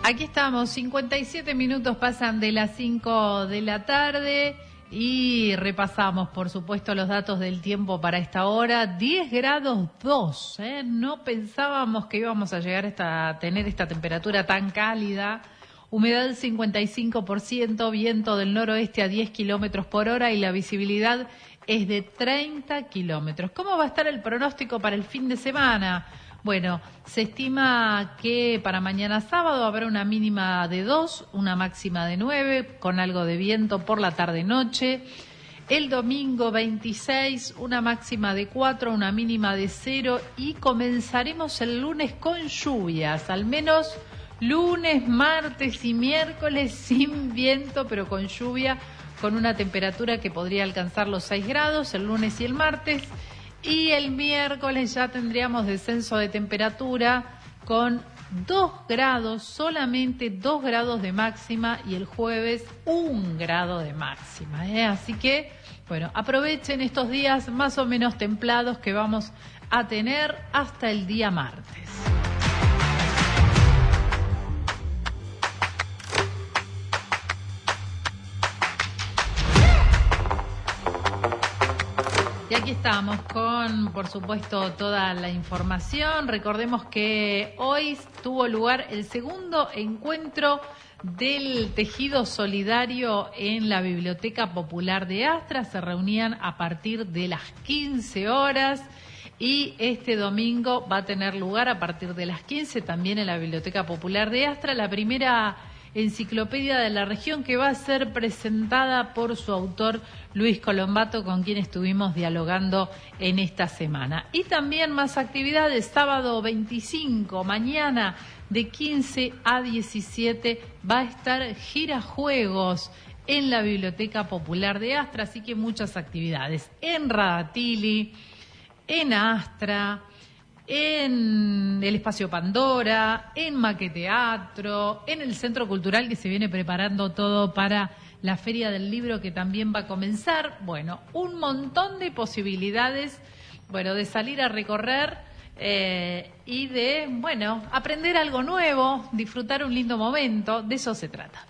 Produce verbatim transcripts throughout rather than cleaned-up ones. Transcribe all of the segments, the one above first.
Aquí estamos, cincuenta y siete minutos pasan de las cinco de la tarde y repasamos, por supuesto, los datos del tiempo para esta hora. diez grados dos, ¿eh? No pensábamos que íbamos a llegar a, a tener esta temperatura tan cálida. Humedad cincuenta y cinco por ciento, viento del noroeste a diez kilómetros por hora y la visibilidad es de treinta kilómetros. ¿Cómo va a estar el pronóstico para el fin de semana? Bueno, se estima que para mañana sábado habrá una mínima de dos, una máxima de nueve, con algo de viento por la tarde-noche. El domingo veintiséis, una máxima de cuatro, una mínima de cero y comenzaremos el lunes con lluvias, al menos lunes, martes y miércoles sin viento, pero con lluvia, con una temperatura que podría alcanzar los seis grados el lunes y el martes. Y el miércoles ya tendríamos descenso de temperatura con dos grados, solamente dos grados de máxima, y el jueves un grado de máxima, ¿eh? Así que, bueno, aprovechen estos días más o menos templados que vamos a tener hasta el día martes. Y aquí estamos con, por supuesto, toda la información. Recordemos que hoy tuvo lugar el segundo encuentro del tejido solidario en la Biblioteca Popular de Astra. Se reunían a partir de las quince horas y este domingo va a tener lugar a partir de las quince también en la Biblioteca Popular de Astra la primera enciclopedia de la región, que va a ser presentada por su autor Luis Colombato, con quien estuvimos dialogando en esta semana. Y también más actividades, sábado veinticinco, mañana de quince a diecisiete va a estar Girajuegos en la Biblioteca Popular de Astra, así que muchas actividades en Radatili, en Astra, en el Espacio Pandora, en Maqueteatro, en el Centro Cultural, que se viene preparando todo para la Feria del Libro, que también va a comenzar. Bueno, un montón de posibilidades, bueno, de salir a recorrer eh, y de, bueno, aprender algo nuevo, disfrutar un lindo momento. De eso se trata.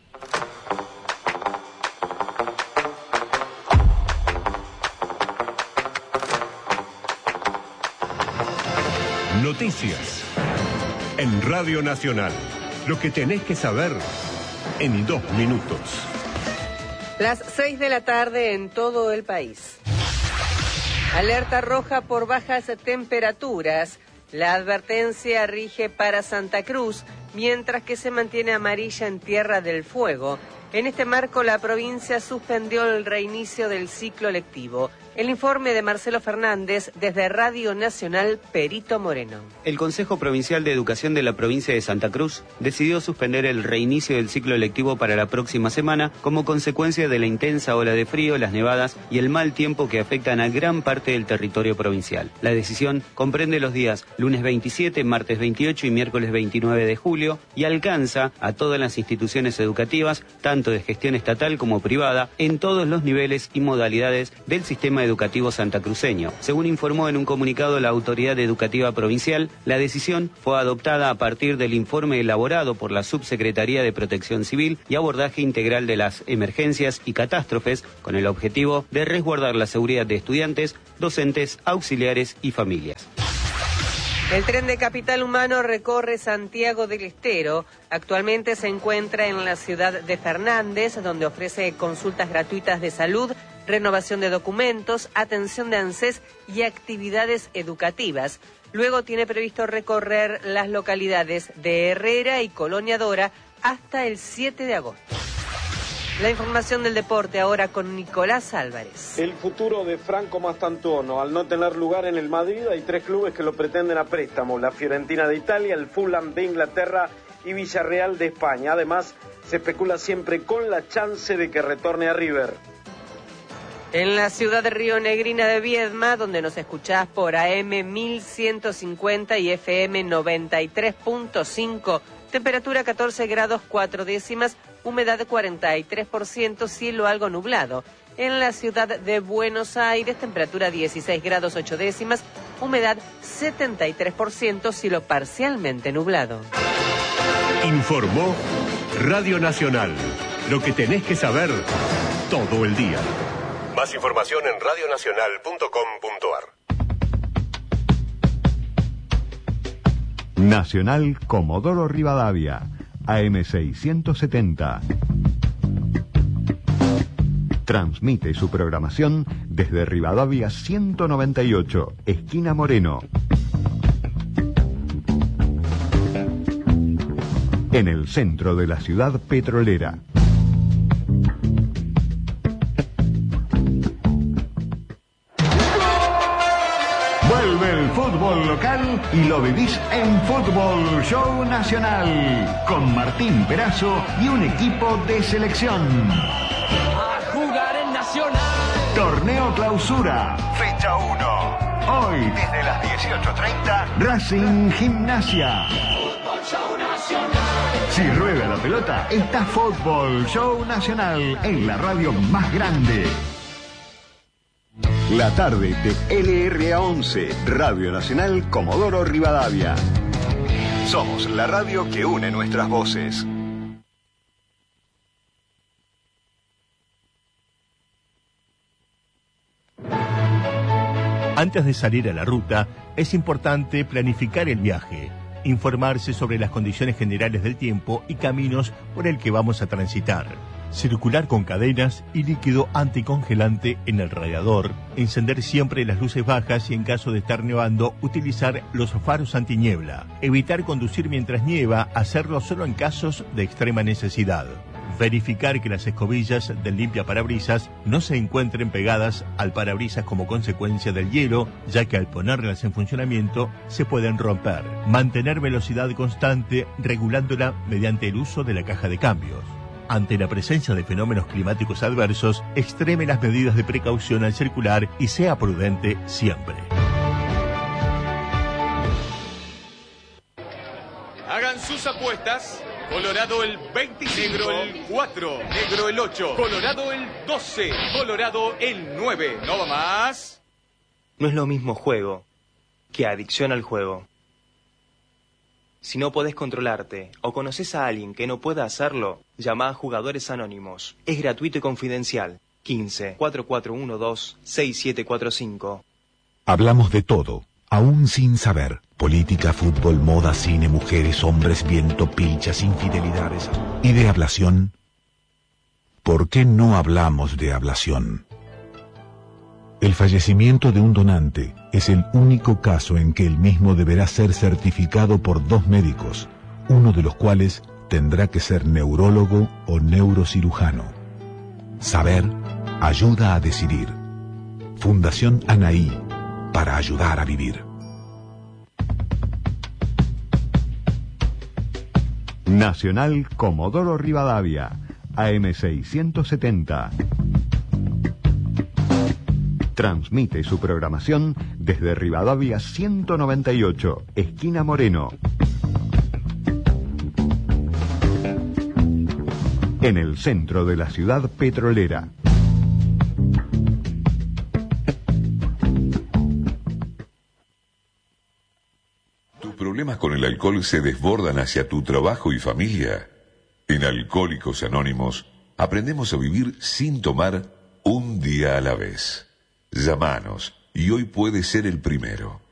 Noticias en Radio Nacional. Lo que tenés que saber en dos minutos. Las seis de la tarde en todo el país. Alerta roja por bajas temperaturas. La advertencia rige para Santa Cruz, mientras que se mantiene amarilla en Tierra del Fuego. En este marco, la provincia suspendió el reinicio del ciclo lectivo. El informe de Marcelo Fernández desde Radio Nacional Perito Moreno. El Consejo Provincial de Educación de la provincia de Santa Cruz decidió suspender el reinicio del ciclo lectivo para la próxima semana como consecuencia de la intensa ola de frío, las nevadas y el mal tiempo que afectan a gran parte del territorio provincial. La decisión comprende los días lunes veintisiete, martes veintiocho y miércoles veintinueve de julio y alcanza a todas las instituciones educativas, tanto de gestión estatal como privada, en todos los niveles y modalidades del sistema educativo santacruceño. Según informó en un comunicado la Autoridad Educativa Provincial, la decisión fue adoptada a partir del informe elaborado por la Subsecretaría de Protección Civil y Abordaje Integral de las Emergencias y Catástrofes, con el objetivo de resguardar la seguridad de estudiantes, docentes, auxiliares y familias. El tren de Capital Humano recorre Santiago del Estero. Actualmente se encuentra en la ciudad de Fernández, donde ofrece consultas gratuitas de salud, renovación de documentos, atención de ANSES y actividades educativas. Luego tiene previsto recorrer las localidades de Herrera y Colonia Dora hasta el siete de agosto. La información del deporte ahora con Nicolás Álvarez. El futuro de Franco Mastantuono, al no tener lugar en el Madrid, hay tres clubes que lo pretenden a préstamo: la Fiorentina de Italia, el Fulham de Inglaterra y Villarreal de España. Además, se especula siempre con la chance de que retorne a River. En la ciudad de Río Negrina de Viedma, donde nos escuchás por A M mil ciento cincuenta y F M noventa y tres punto cinco, temperatura catorce grados cuatro décimas, humedad cuarenta y tres por ciento, cielo algo nublado. En la ciudad de Buenos Aires, temperatura dieciséis grados ocho décimas, humedad setenta y tres por ciento, cielo parcialmente nublado. Informó Radio Nacional. Lo que tenés que saber todo el día. Más información en radio nacional punto com punto a r. Nacional Comodoro Rivadavia, A M seiscientos setenta. Transmite su programación desde Rivadavia ciento noventa y ocho, esquina Moreno. En el centro de la ciudad petrolera. Vuelve el fútbol local y lo vivís en Fútbol Show Nacional, con Martín Perazo y un equipo de selección. A jugar en Nacional. Torneo Clausura, fecha uno. Hoy, desde las dieciocho treinta, Racing Gimnasia. Fútbol Show Nacional. Si rueda la pelota, está Fútbol Show Nacional en la radio más grande. La tarde de L R A once, Radio Nacional Comodoro Rivadavia. Somos la radio que une nuestras voces. Antes de salir a la ruta, es importante planificar el viaje, informarse sobre las condiciones generales del tiempo y caminos por el que vamos a transitar. Circular con cadenas y líquido anticongelante en el radiador, encender siempre las luces bajas y en caso de estar nevando, utilizar los faros antiniebla. Evitar conducir mientras nieva, hacerlo solo en casos de extrema necesidad. Verificar que las escobillas del limpiaparabrisas no se encuentren pegadas al parabrisas como consecuencia del hielo, ya que al ponerlas en funcionamiento se pueden romper. Mantener velocidad constante regulándola mediante el uso de la caja de cambios. Ante la presencia de fenómenos climáticos adversos, extreme las medidas de precaución al circular y sea prudente siempre. Hagan sus apuestas. Colorado el veinticinco, negro el cuatro, negro el ocho, Colorado el doce, Colorado el nueve. ¿No va más? No es lo mismo juego que adicción al juego. Si no podés controlarte o conoces a alguien que no pueda hacerlo, llama a Jugadores Anónimos. Es gratuito y confidencial. quince, cuatro cuatro uno dos, seis siete cuatro cinco. Hablamos de todo, aún sin saber. Política, fútbol, moda, cine, mujeres, hombres, viento, pilchas, infidelidades. ¿Y de ablación? ¿Por qué no hablamos de ablación? El fallecimiento de un donante es el único caso en que el mismo deberá ser certificado por dos médicos, uno de los cuales tendrá que ser neurólogo o neurocirujano. Saber ayuda a decidir. Fundación Anaí, para ayudar a vivir. Nacional Comodoro Rivadavia, A M seiscientos setenta. Transmite su programación desde Rivadavia ciento noventa y ocho, esquina Moreno. En el centro de la ciudad petrolera. ¿Tus problemas con el alcohol se desbordan hacia tu trabajo y familia? En Alcohólicos Anónimos aprendemos a vivir sin tomar un día a la vez. Llámanos y hoy puede ser el primero.